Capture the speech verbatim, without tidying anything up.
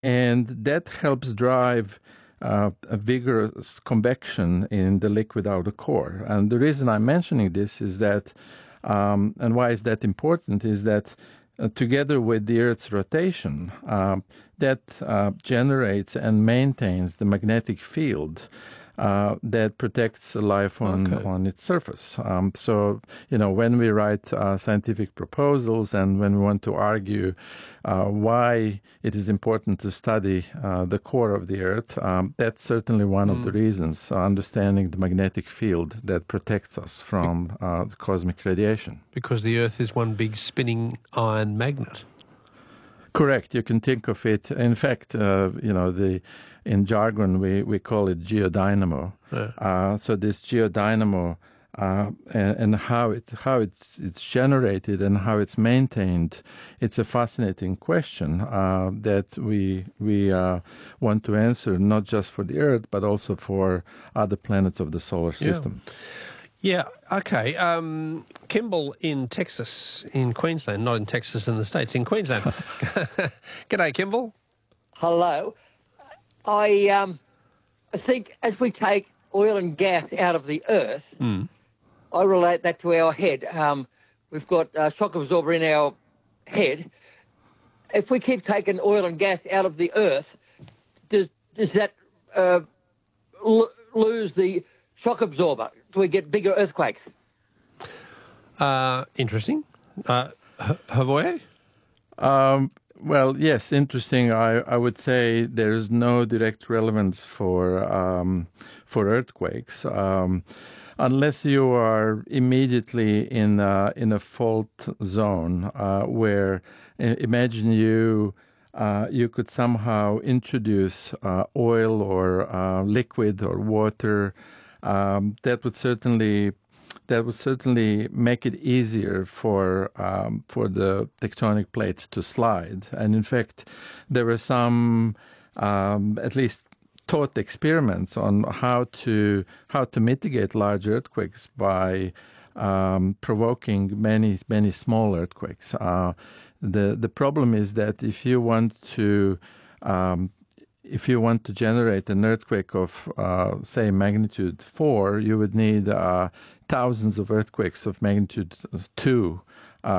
and that helps drive uh, a vigorous convection in the liquid outer core. And the reason I'm mentioning this is that, um, and why is that important, is that uh, together with the Earth's rotation, uh, that uh, generates and maintains the magnetic field Uh, that protects life on, Okay. on its surface. Um, so, you know, when we write uh, scientific proposals and when we want to argue uh, why it is important to study uh, the core of the Earth, um, that's certainly one Mm. of the reasons, uh, understanding the magnetic field that protects us from uh, the cosmic radiation. Because the Earth is one big spinning iron magnet. Correct. You can think of it. In fact, uh, you know, the in jargon we, we call it geodynamo. Yeah. Uh, so this geodynamo uh, and, and how it how it's it's generated and how it's maintained, it's a fascinating question uh, that we we uh, want to answer, not just for the Earth but also for other planets of the solar system. Yeah. Yeah, okay. Um, Kimball in Texas, in Queensland, not in Texas in the States, in Queensland. G'day, Kimball. Hello. I um, I think as we take oil and gas out of the earth, Mm. I relate that to our head. Um, we've got a shock absorber in our head. If we keep taking oil and gas out of the earth, does does that uh, l- lose the shock absorber? Do we get bigger earthquakes? Uh, interesting. Uh, Havoye? Um, well, yes, interesting. I, I would say there's no direct relevance for um, for earthquakes um, unless you are immediately in a, in a fault zone uh, where imagine you uh, you could somehow introduce uh, oil or uh, liquid or water. Um, that would certainly that would certainly make it easier for um, for the tectonic plates to slide. And in fact, there were some, um, at least thought experiments on how to how to mitigate large earthquakes by um, provoking many many small earthquakes. Uh, the the problem is that if you want to um, If you want to generate an earthquake of, uh, say, magnitude four, you would need uh, thousands of earthquakes of magnitude two